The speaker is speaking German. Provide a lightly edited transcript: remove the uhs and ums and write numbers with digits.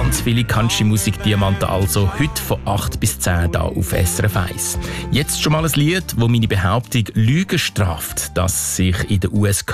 Ganz viele Country-Musik-Diamanten also heute von 8 bis 10 hier auf SRF 1. Jetzt schon mal ein Lied, das meine Behauptung Lügen straft, dass sich in den US